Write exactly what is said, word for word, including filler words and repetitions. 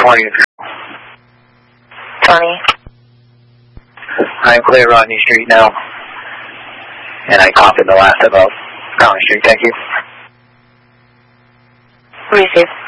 are you? Tony. I'm clear Rodney Street now. And I copied the last about Collins Street. Thank you. Receive.